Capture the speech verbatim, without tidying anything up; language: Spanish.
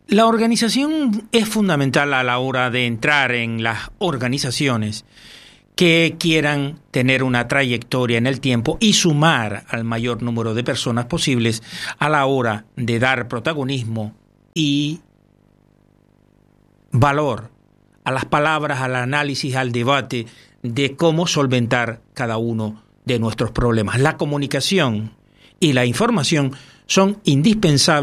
La organización es fundamental a la hora de entrar en las organizaciones que quieran tener una trayectoria en el tiempo y sumar al mayor número de personas posibles a la hora de dar protagonismo y valor a las palabras, al análisis, al debate de cómo solventar cada uno de nuestros problemas. La comunicación y la información son indispensables